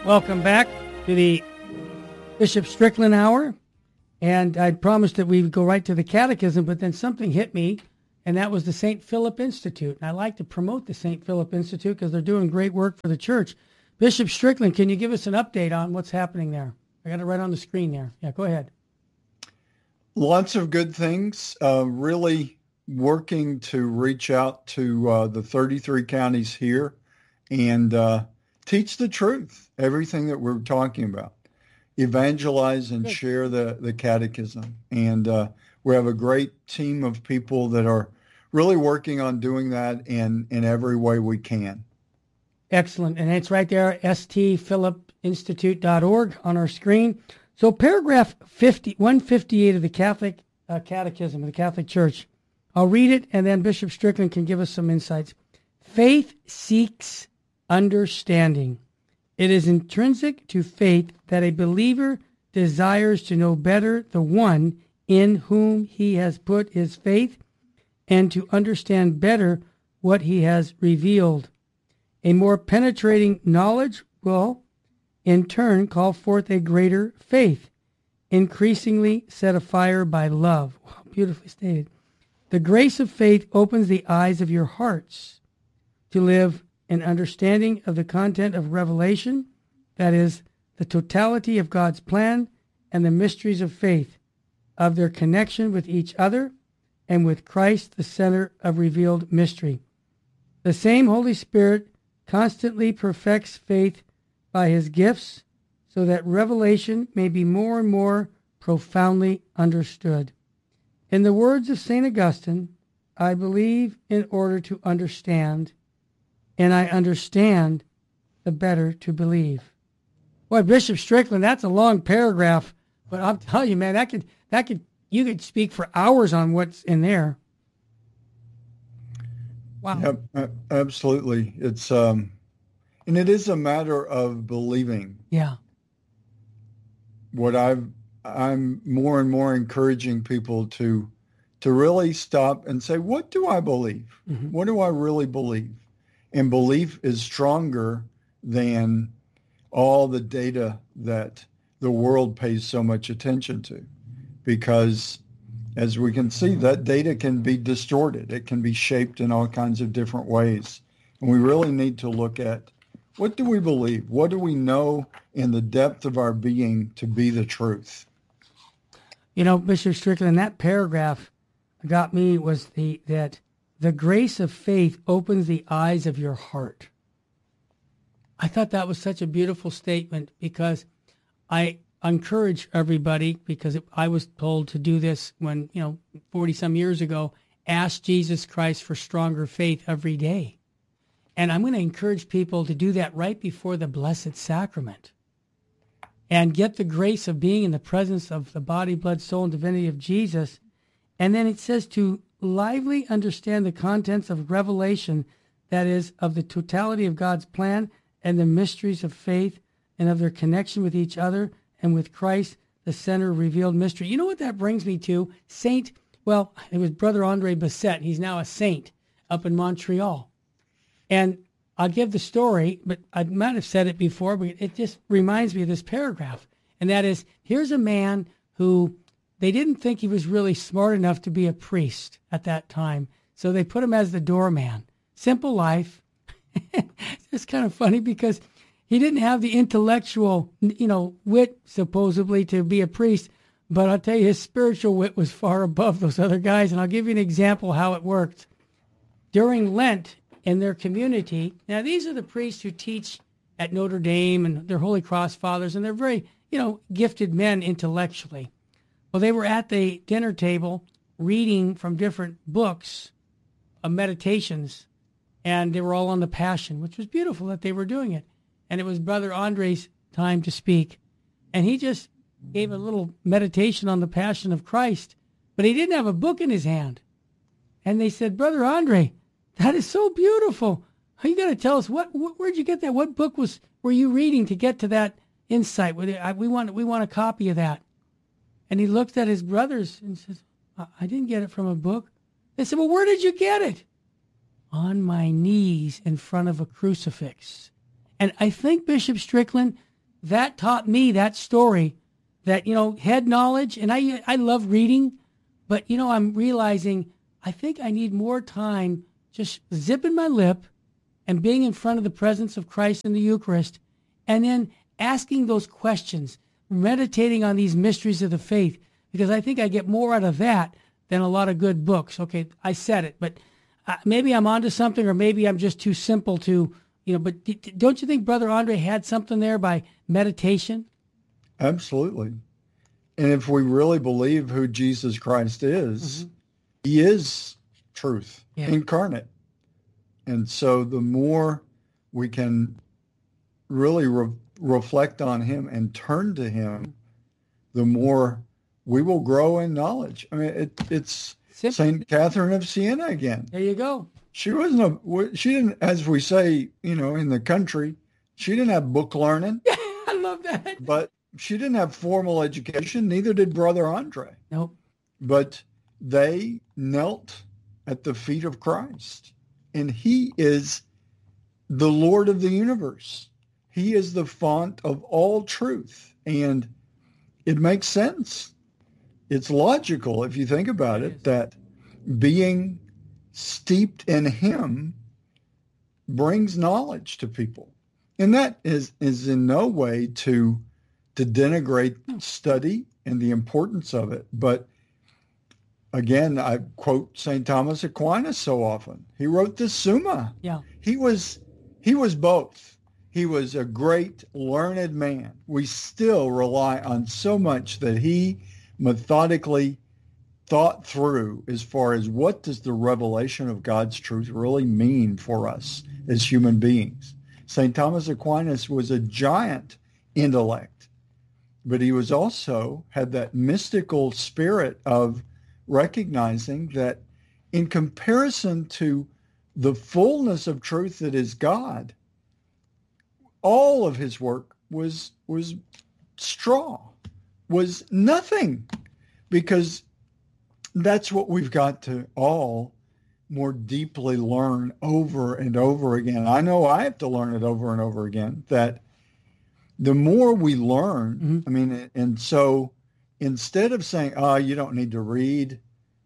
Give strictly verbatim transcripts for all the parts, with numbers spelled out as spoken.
Welcome back to the Bishop Strickland Hour. And I promised that we would go right to the catechism, but then something hit me, and that was the Saint Philip Institute. And I like to promote the Saint Philip Institute because they're doing great work for the church. Bishop Strickland, can you give us an update on what's happening there? I got it right on the screen there. Yeah, go ahead. Lots of good things. Uh, really working to reach out to uh, the thirty-three counties here and uh, teach the truth, everything that we're talking about. Evangelize and Good. Share the, the catechism. And uh, we have a great team of people that are really working on doing that in, in every way we can. Excellent. And it's right there, s t philip institute dot org on our screen. So paragraph fifty, one fifty-eight of the Catholic uh, Catechism of the Catholic Church. I'll read it, and then Bishop Strickland can give us some insights. Faith seeks understanding. It is intrinsic to faith that a believer desires to know better the one in whom he has put his faith and to understand better what he has revealed. A more penetrating knowledge will, in turn, call forth a greater faith, increasingly set afire by love. Wow, beautifully stated. The grace of faith opens the eyes of your hearts to live an understanding of the content of revelation, that is, the totality of God's plan and the mysteries of faith, of their connection with each other and with Christ, the center of revealed mystery. The same Holy Spirit constantly perfects faith by his gifts so that revelation may be more and more profoundly understood. In the words of Saint Augustine, I believe in order to understand, and I understand the better to believe. Boy, Bishop Strickland, that's a long paragraph, but I'm telling you, man, that could that could you could speak for hours on what's in there. Wow. Yep, absolutely. It's um, and it is a matter of believing. Yeah. What I've I'm more and more encouraging people to to really stop and say, what do I believe? Mm-hmm. What do I really believe? And belief is stronger than all the data that the world pays so much attention to, because as we can see, that data can be distorted. It can be shaped in all kinds of different ways. And we really need to look at, what do we believe? What do we know in the depth of our being to be the truth? You know, Bishop Strickland, that paragraph got me was the that the grace of faith opens the eyes of your heart. I thought that was such a beautiful statement, because I encourage everybody, because I was told to do this when, you know, forty some years ago, ask Jesus Christ for stronger faith every day. And I'm going to encourage people to do that right before the Blessed Sacrament and get the grace of being in the presence of the body, blood, soul, and divinity of Jesus. And then it says to lively understand the contents of revelation, that is, of the totality of God's plan and the mysteries of faith and of their connection with each other and with Christ, the center of revealed mystery. You know what that brings me to? Saint, well, it was Brother Andre Bessette. He's now a saint up in Montreal. And I'll give the story, but I might have said it before, but it just reminds me of this paragraph. And that is, here's a man who they didn't think he was really smart enough to be a priest at that time. So they put him as the doorman. Simple life. It's kind of funny because he didn't have the intellectual, you know, wit, supposedly, to be a priest. But I'll tell you, his spiritual wit was far above those other guys. And I'll give you an example how it worked. During Lent in their community, now these are the priests who teach at Notre Dame, and they're Holy Cross fathers, and they're very, you know, gifted men intellectually. Well, they were at the dinner table reading from different books of meditations, and they were all on the Passion, which was beautiful that they were doing it. And it was Brother Andre's time to speak. And he just gave a little meditation on the Passion of Christ, but he didn't have a book in his hand. And they said, Brother Andre, that is so beautiful. How you got to tell us, what, what, where'd you get that? What book was were you reading to get to that insight? We want, we want a copy of that. And he looked at his brothers and says, I didn't get it from a book. They said, well, where did you get it? On my knees in front of a crucifix. And I think, Bishop Strickland, that taught me that story that, you know, head knowledge, and I, I love reading, but, you know, I'm realizing I think I need more time just zipping my lip and being in front of the presence of Christ in the Eucharist, and then asking those questions, meditating on these mysteries of the faith, because I think I get more out of that than a lot of good books. Okay, I said it, but uh, maybe I'm onto something, or maybe I'm just too simple to, you know, but d- d- don't you think Brother Andre had something there by meditation? Absolutely. And if we really believe who Jesus Christ is, mm-hmm. he is truth yeah. incarnate. And so the more we can really re- reflect on him and turn to him, the more we will grow in knowledge. I mean, it, it's Saint Catherine of Siena again. There you go. She wasn't a, she didn't, as we say, you know, in the country, she didn't have book learning. I love that. But she didn't have formal education. Neither did Brother Andre. Nope. But they knelt at the feet of Christ. And he is the Lord of the universe. He is the font of all truth. And it makes sense. It's logical, if you think about it, it that being steeped in him brings knowledge to people. And that is, is in no way to, to denigrate study and the importance of it. But again, I quote Saint Thomas Aquinas so often. He wrote the Summa. Yeah. He was he was both. He was a great learned man. We still rely on so much that he methodically thought through as far as what does the revelation of God's truth really mean for us as human beings. Saint Thomas Aquinas was a giant intellect, but he was also had that mystical spirit of recognizing that in comparison to the fullness of truth that is God, all of his work was was straw, was nothing, because that's what we've got to all more deeply learn over and over again. I know I have to learn it over and over again, that the more we learn, mm-hmm. I mean, and so instead of saying, oh, you don't need to read,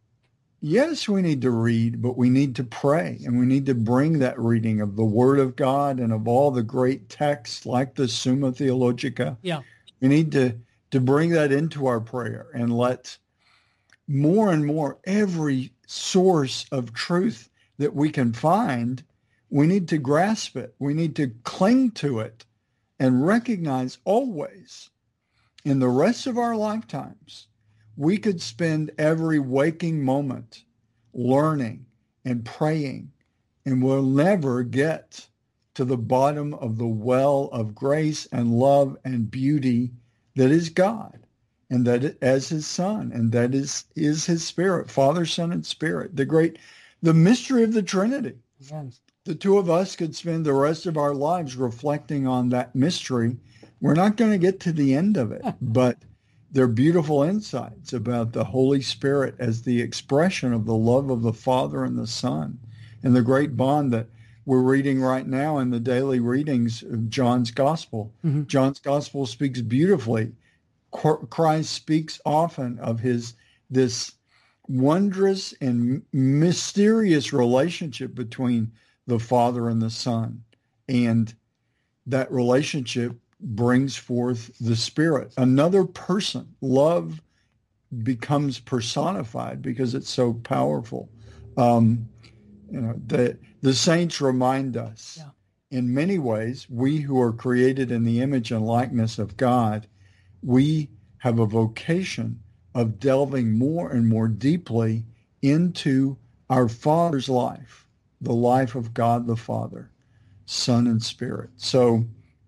yes, we need to read, but we need to pray, and we need to bring that reading of the Word of God and of all the great texts like the Summa Theologica. Yeah. We need to, to bring that into our prayer and let more and more every source of truth that we can find, we need to grasp it. We need to cling to it and recognize always in the rest of our lifetimes, we could spend every waking moment learning and praying, and we'll never get to the bottom of the well of grace and love and beauty that is God, and that it, as his Son, and that is, is his Spirit, Father, Son, and Spirit, the great, the mystery of the Trinity. Yes. The two of us could spend the rest of our lives reflecting on that mystery. We're not going to get to the end of it, but they're beautiful insights about the Holy Spirit as the expression of the love of the Father and the Son, and the great bond that we're reading right now in the daily readings of John's Gospel. Mm-hmm. John's Gospel speaks beautifully. Christ speaks often of his this wondrous and mysterious relationship between the Father and the Son, and that relationship brings forth the Spirit. Another person. Love becomes personified because it's so powerful. Um, you know, the the saints remind us, yeah. in many ways, we who are created in the image and likeness of God, we have a vocation of delving more and more deeply into our Father's life, the life of God the Father, Son, and Spirit. So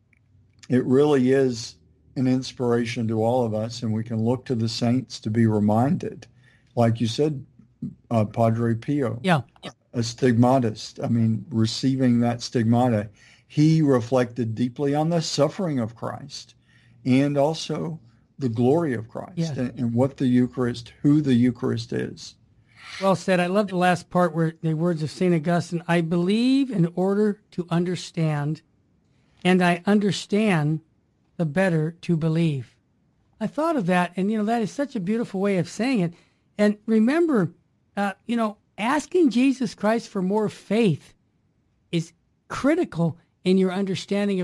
it really is an inspiration to all of us, and we can look to the saints to be reminded. Like you said, uh, Padre Pio, yeah. a stigmatist, I mean, receiving that stigmata, he reflected deeply on the suffering of Christ and also the glory of Christ, yeah. and, and what the Eucharist, who the Eucharist is. Well said. I love the last part where the words of Saint Augustine, I believe in order to understand, and I understand the better to believe. I thought of that, and, you know, that is such a beautiful way of saying it. And remember, uh, you know, asking Jesus Christ for more faith is critical in your understanding of